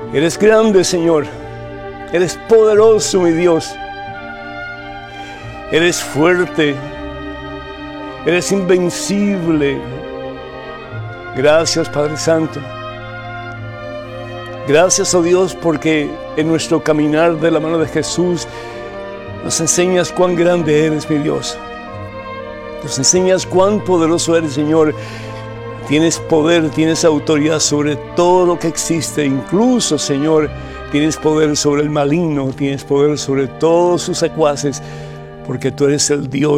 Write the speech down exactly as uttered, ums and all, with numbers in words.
Eres grande, Señor. Eres poderoso, mi Dios. Eres fuerte. Eres invencible. Gracias, Padre Santo. Gracias, oh Dios, porque en nuestro caminar de la mano de Jesús nos enseñas cuán grande eres, mi Dios. Nos enseñas cuán poderoso eres, Señor. Tienes poder, tienes autoridad sobre todo lo que existe. Incluso, Señor, tienes poder sobre el maligno, tienes poder sobre todos sus secuaces, porque tú eres el Dios